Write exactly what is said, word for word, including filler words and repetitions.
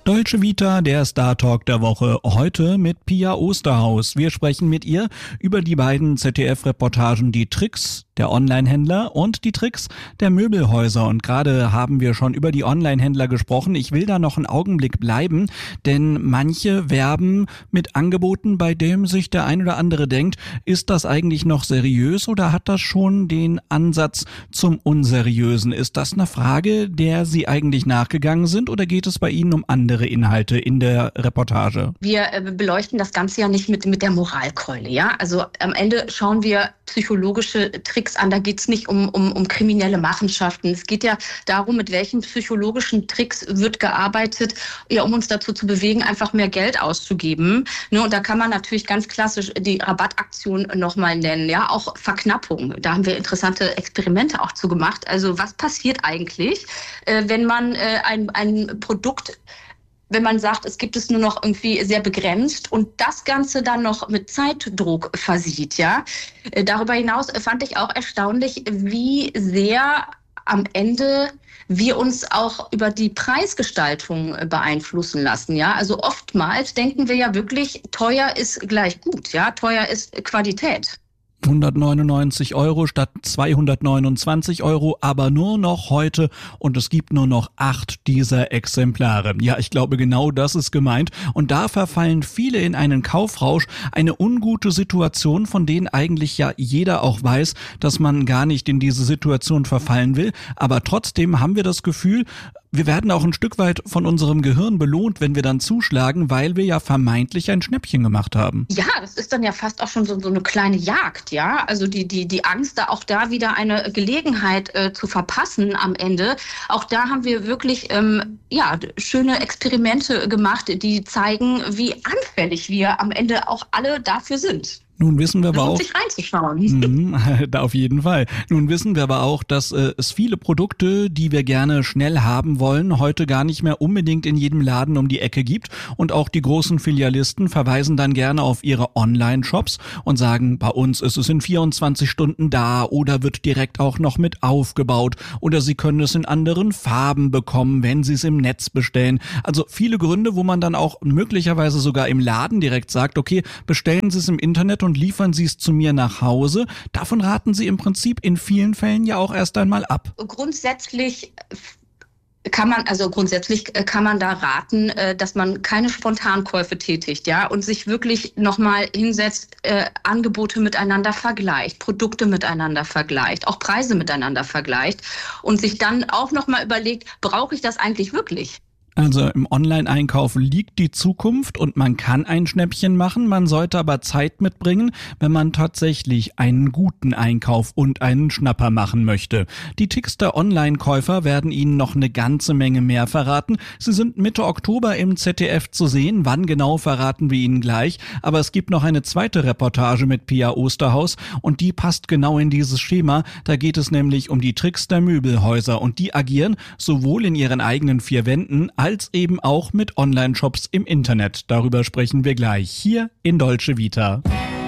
Dolce Vita, der Star Talk der Woche, heute mit Pia Osterhaus. Wir sprechen mit ihr über die beiden Z D F-Reportagen Die Tricks der Onlinehändler und die Tricks der Möbelhäuser. Und gerade haben wir schon über die Onlinehändler gesprochen. Ich will da noch einen Augenblick bleiben, denn manche werben mit Angeboten, bei dem sich der ein oder andere denkt, ist das eigentlich noch seriös oder hat das schon den Ansatz zum Unseriösen? Ist das eine Frage, der Sie eigentlich nachgegangen sind, oder geht es bei Ihnen um andere Inhalte in der Reportage? Wir äh, beleuchten das Ganze ja nicht mit, mit der Moralkeule, ja. Also am Ende schauen wir psychologische Tricks an. Da geht es nicht um, um, um kriminelle Machenschaften. Es geht ja darum, mit welchen psychologischen Tricks wird gearbeitet, ja, um uns dazu zu bewegen, einfach mehr Geld auszugeben. Ne, und da kann man natürlich ganz klassisch die Rabattaktion nochmal nennen, ja, auch Verknappung. Da haben wir interessante Experimente auch zu gemacht. Also was passiert eigentlich, äh, wenn man äh, ein, ein Produkt wenn man sagt, es gibt es nur noch irgendwie sehr begrenzt und das Ganze dann noch mit Zeitdruck versieht, ja. Darüber hinaus fand ich auch erstaunlich, wie sehr am Ende wir uns auch über die Preisgestaltung beeinflussen lassen, ja. Also oftmals denken wir ja wirklich, teuer ist gleich gut, ja. Teuer ist Qualität. hundertneunundneunzig Euro statt zweihundertneunundzwanzig Euro, aber nur noch heute, und es gibt nur noch acht dieser Exemplare. Ja, ich glaube, genau das ist gemeint, und da verfallen viele in einen Kaufrausch, eine ungute Situation, von denen eigentlich ja jeder auch weiß, dass man gar nicht in diese Situation verfallen will, aber trotzdem haben wir das Gefühl, wir werden auch ein Stück weit von unserem Gehirn belohnt, wenn wir dann zuschlagen, weil wir ja vermeintlich ein Schnäppchen gemacht haben. Ja, das ist dann ja fast auch schon so, so eine kleine Jagd, ja. Also die, die, die Angst, da auch da wieder eine Gelegenheit äh, zu verpassen am Ende. Auch da haben wir wirklich ähm, ja, schöne Experimente gemacht, die zeigen, wie anfällig wir am Ende auch alle dafür sind. Nun wissen wir aber auch, sich reinzuschauen. Mh, da auf jeden Fall. Nun wissen wir aber auch, dass äh, es viele Produkte, die wir gerne schnell haben wollen, heute gar nicht mehr unbedingt in jedem Laden um die Ecke gibt. Und auch die großen Filialisten verweisen dann gerne auf ihre Online-Shops und sagen, bei uns ist es in vierundzwanzig Stunden da oder wird direkt auch noch mit aufgebaut. Oder sie können es in anderen Farben bekommen, wenn sie es im Netz bestellen. Also viele Gründe, wo man dann auch möglicherweise sogar im Laden direkt sagt, okay, bestellen Sie es im Internet und liefern Sie es zu mir nach Hause. Davon raten Sie im Prinzip in vielen Fällen ja auch erst einmal ab. Grundsätzlich kann man, also grundsätzlich kann man da raten, dass man keine Spontankäufe tätigt, ja, und sich wirklich nochmal hinsetzt, äh, Angebote miteinander vergleicht, Produkte miteinander vergleicht, auch Preise miteinander vergleicht und sich dann auch nochmal überlegt, brauche ich das eigentlich wirklich? Also im Online-Einkauf liegt die Zukunft und man kann ein Schnäppchen machen, man sollte aber Zeit mitbringen, wenn man tatsächlich einen guten Einkauf und einen Schnapper machen möchte. Die Tricks der Online-Käufer werden Ihnen noch eine ganze Menge mehr verraten. Sie sind Mitte Oktober im Z D F zu sehen, wann genau verraten wir Ihnen gleich, aber es gibt noch eine zweite Reportage mit Pia Osterhaus und die passt genau in dieses Schema. Da geht es nämlich um die Tricks der Möbelhäuser und die agieren sowohl in ihren eigenen vier Wänden als eben auch mit Online-Shops im Internet. Darüber sprechen wir gleich hier in Dolce Vita.